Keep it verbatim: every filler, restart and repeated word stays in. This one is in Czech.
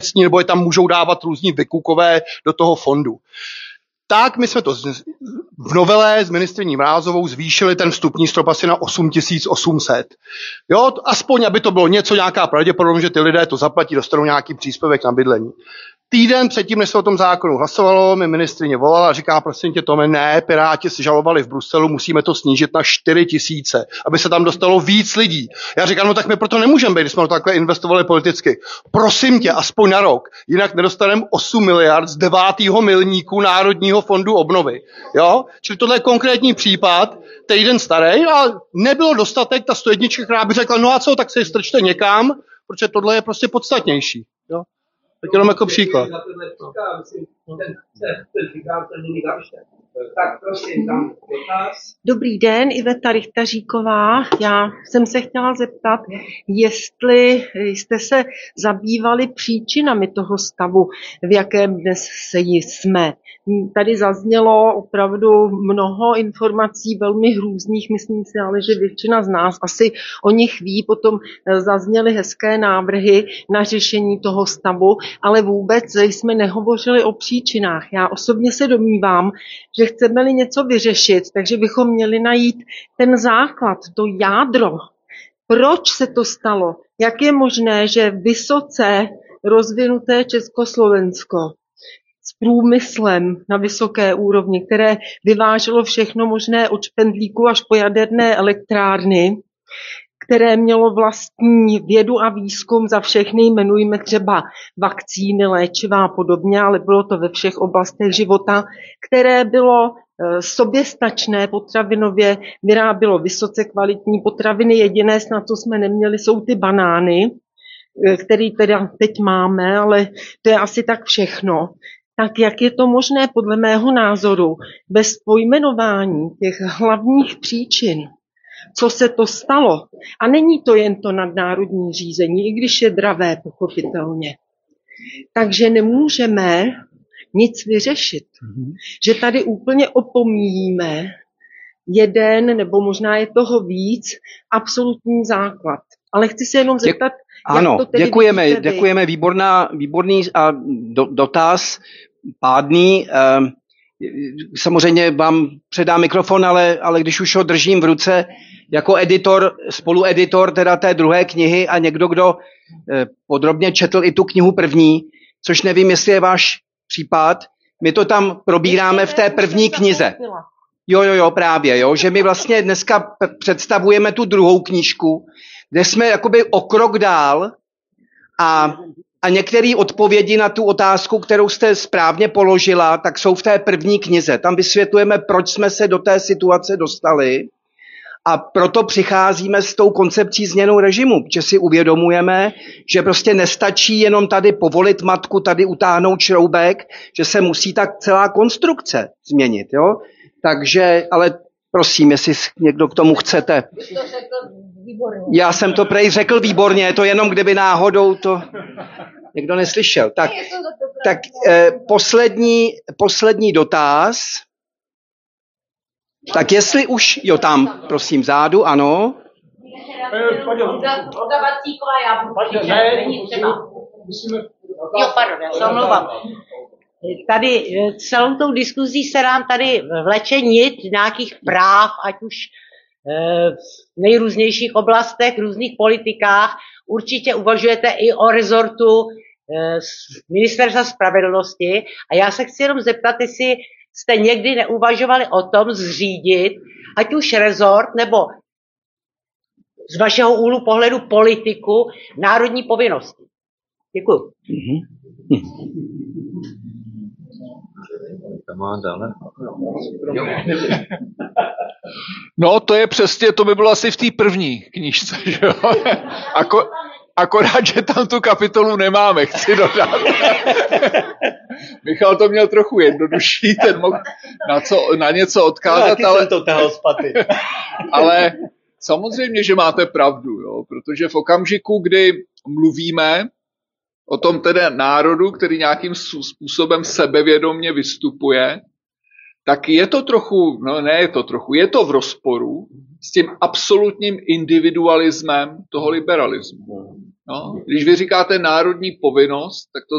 trestní, nebo je tam můžou dávat různí vykukové do toho fondu. Tak my jsme to v novele s ministryní Mrázovou zvýšili ten vstupní strop asi na osm tisíc osm set. Jo, aspoň, aby to bylo něco, nějaká pravděpodobnost, že ty lidé to zaplatí, dostanou nějaký příspěvek na bydlení. Týden předtím, než se o tom zákonu hlasovalo, mi ministryně volala a říká, prosím tě, Tome, ne, Piráti si žalovali v Bruselu, musíme to snížit na čtyři tisíce, aby se tam dostalo víc lidí. Já říkám, no tak my proto nemůžeme být, když jsme to takhle investovali politicky. Prosím tě, aspoň na rok, jinak nedostaneme osm miliard z devátého milníku Národního fondu obnovy. Jo? Čili tohle je konkrétní případ, týden starý, a nebylo dostatek, ta sto jedna, která by řekla, no a co, tak se strčte někam, protože tohle je prostě podstatnější. Jo? Tak jenom jako příklad. Dobrý den, Iveta Richtaříková. Já jsem se chtěla zeptat, jestli jste se zabývali příčinami toho stavu, v jakém dnes se jsme. Tady zaznělo opravdu mnoho informací, velmi hrůzných, myslím si, ale že většina z nás asi o nich ví. Potom zazněly hezké návrhy na řešení toho stavu, ale vůbec jsme nehovořili o příčinách. Já osobně se domnívám, že chceme-li něco vyřešit, takže bychom měli najít ten základ, to jádro. Proč se to stalo? Jak je možné, že vysoce rozvinuté Československo s průmyslem na vysoké úrovni, které vyváželo všechno možné od špendlíku až po jaderné elektrárny, které mělo vlastní vědu a výzkum za všechny, jmenujeme třeba vakcíny, léčiva a podobně, ale bylo to ve všech oblastech života, které bylo soběstačné potravinově, vyrábělo vysoce kvalitní potraviny. Jediné, na co jsme neměli, jsou ty banány, které teda teď máme, ale to je asi tak všechno. Tak jak je to možné, podle mého názoru, bez pojmenování těch hlavních příčin, co se to stalo? A není to jen to nadnárodní řízení, i když je dravé, pochopitelně. Takže nemůžeme nic vyřešit. Mm-hmm. Že tady úplně opomíjíme jeden, nebo možná je toho víc, absolutní základ. Ale chci se jenom zeptat, Děk, jak ano, to tedy děkujeme, vidíte vy? Děkujeme, výborná, výborný a do, dotaz, pádný. Eh, samozřejmě vám předám mikrofon, ale, ale když už ho držím v ruce jako editor, spolueditor teda té druhé knihy a někdo, kdo eh, podrobně četl i tu knihu první, což nevím, jestli je váš případ, my to tam probíráme v té první knize. Jo, jo, jo, právě, jo, že my vlastně dneska představujeme tu druhou knížku, kde jsme jakoby o krok dál a, a některé odpovědi na tu otázku, kterou jste správně položila, tak jsou v té první knize. Tam vysvětlujeme, proč jsme se do té situace dostali a proto přicházíme s tou koncepcí změnou režimu, že si uvědomujeme, že prostě nestačí jenom tady povolit matku, tady utáhnout šroubek, že se musí tak celá konstrukce změnit, jo? Takže, ale prosím, jestli někdo k tomu chcete. Já jsem to prej řekl výborně, to jenom kdyby náhodou to někdo neslyšel. Tak, tak eh, poslední, poslední dotaz. Tak jestli už, jo tam, prosím, zádu, ano. Olga Vacíková, já budu není třeba. Jo, pardon, já se omlouvám. Tady celou tou diskuzí se nám tady vleče nit nějakých práv, ať už v nejrůznějších oblastech, v různých politikách. Určitě uvažujete i o rezortu Ministerstva spravedlnosti. A já se chci jenom zeptat, jestli jste někdy neuvažovali o tom zřídit, ať už rezort, nebo z vašeho úhlu pohledu politiku, národní povinnosti. Děkuju. No, to je přesně, to by bylo asi v té první knížce, že jo? Ako, akorát, že tam tu kapitolu nemáme, chci dodat. Michal to měl trochu jednodušší, ten mohl na, co, na něco odkázat, no, ale, to ale samozřejmě, že máte pravdu, jo? Protože v okamžiku, kdy mluvíme o tom tedy národu, který nějakým způsobem sebevědomně vystupuje, tak je to trochu, no ne je to trochu, je to v rozporu s tím absolutním individualismem toho liberalismu. No, když vy říkáte národní povinnost, tak to